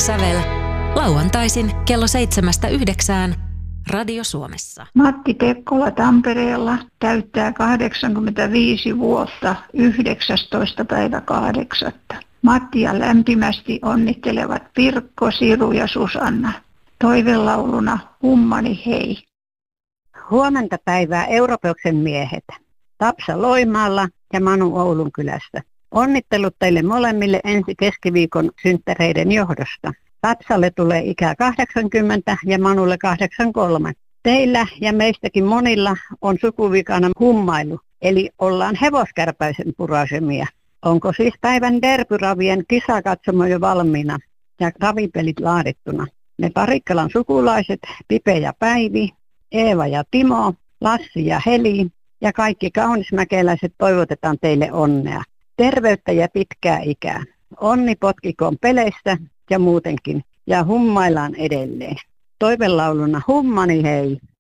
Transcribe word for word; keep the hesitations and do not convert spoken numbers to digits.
sävel. Lauantaisin kello seitsemästä yhdeksään Radio Suomessa. Matti Pekkola Tampereella täyttää kahdeksankymmentäviisi vuotta yhdeksästoista päivä kahdeksatta. Mattia lämpimästi onnittelevat Pirkko, Siru ja Susanna. Toivelauluna Hummani hei. Huomenta päivää Euroopeksen miehet. Tapsa Loimaalla ja Manu Oulunkylästä. Onnittelut teille molemmille ensi keskiviikon synttäreiden johdosta. Tapsalle tulee ikää kahdeksankymmentä ja Manulle kahdeksankymmentäkolme. Teillä ja meistäkin monilla on sukuvikana hummailu, eli ollaan hevoskärpäisen purasemia. Onko siis päivän derbyravien kisakatsomo jo valmiina ja ravipelit laadittuna? Me Parikkalan sukulaiset, Pipe ja Päivi, Eeva ja Timo, Lassi ja Heli ja kaikki kaunismäkeläiset toivotetaan teille onnea. Terveyttä ja pitkää ikää. Onni potkikoon peleissä ja muutenkin. Ja hummaillaan edelleen. Toivelauluna Hummani hei.